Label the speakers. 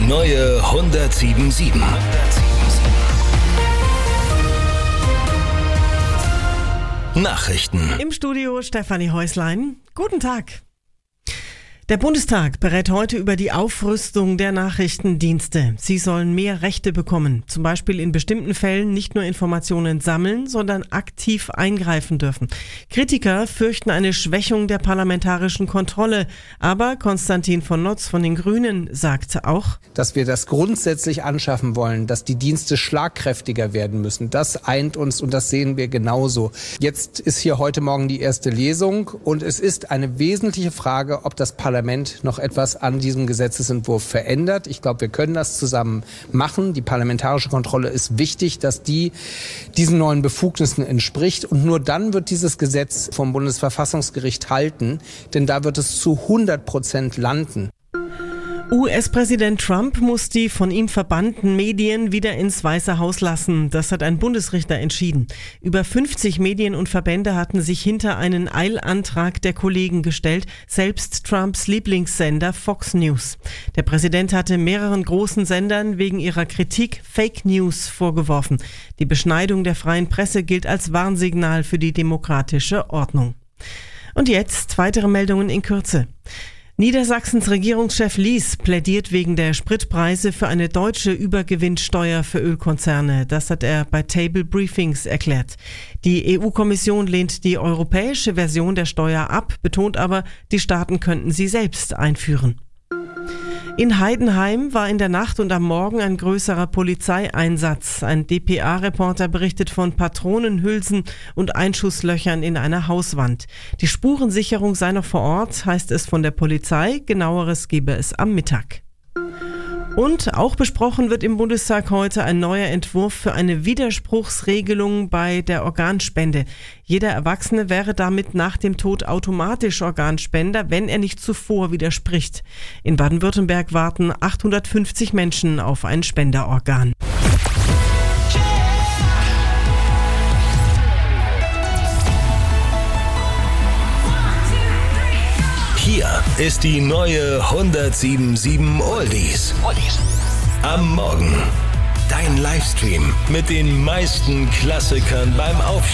Speaker 1: neue 107.7. Nachrichten.
Speaker 2: Im Studio Stefanie Häuslein. Guten Tag. Der Bundestag berät heute über die Aufrüstung der Nachrichtendienste. Sie sollen mehr Rechte bekommen, zum Beispiel in bestimmten Fällen nicht nur Informationen sammeln, sondern aktiv eingreifen dürfen. Kritiker fürchten eine Schwächung der parlamentarischen Kontrolle. Aber Konstantin von Notz von den Grünen sagte auch,
Speaker 3: dass wir das grundsätzlich anschaffen wollen, dass die Dienste schlagkräftiger werden müssen. Das eint uns und das sehen wir genauso. Jetzt ist hier heute Morgen die erste Lesung und es ist eine wesentliche Frage, ob das Parlament noch etwas an diesem Gesetzesentwurf verändert. Ich glaube, wir können das zusammen machen. Die parlamentarische Kontrolle ist wichtig, dass die diesen neuen Befugnissen entspricht. Und nur dann wird dieses Gesetz vom Bundesverfassungsgericht halten, denn da wird es zu 100% landen.
Speaker 2: US-Präsident Trump muss die von ihm verbannten Medien wieder ins Weiße Haus lassen. Das hat ein Bundesrichter entschieden. Über 50 Medien und Verbände hatten sich hinter einen Eilantrag der Kollegen gestellt, selbst Trumps Lieblingssender Fox News. Der Präsident hatte mehreren großen Sendern wegen ihrer Kritik Fake News vorgeworfen. Die Beschneidung der freien Presse gilt als Warnsignal für die demokratische Ordnung. Und jetzt weitere Meldungen in Kürze. Niedersachsens Regierungschef Lies plädiert wegen der Spritpreise für eine deutsche Übergewinnsteuer für Ölkonzerne. Das hat er bei Table Briefings erklärt. Die EU-Kommission lehnt die europäische Version der Steuer ab, betont aber, die Staaten könnten sie selbst einführen. In Heidenheim war in der Nacht und am Morgen ein größerer Polizeieinsatz. Ein dpa-Reporter berichtet von Patronenhülsen und Einschusslöchern in einer Hauswand. Die Spurensicherung sei noch vor Ort, heißt es von der Polizei. Genaueres gebe es am Mittag. Und auch besprochen wird im Bundestag heute ein neuer Entwurf für eine Widerspruchsregelung bei der Organspende. Jeder Erwachsene wäre damit nach dem Tod automatisch Organspender, wenn er nicht zuvor widerspricht. In Baden-Württemberg warten 850 Menschen auf ein Spenderorgan.
Speaker 1: Hier ist die neue 107.7 Oldies. Am Morgen. Dein Livestream mit den meisten Klassikern beim Aufstehen.